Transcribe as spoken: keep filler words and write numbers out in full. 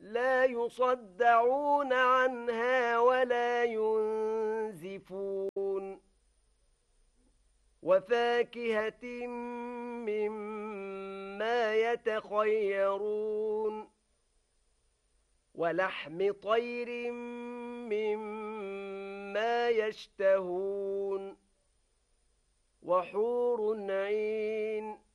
لا يصدعون عنها ولا ينزفون وفاكهة مما يتخيرون ولحم طير مما يشتهون وحور عين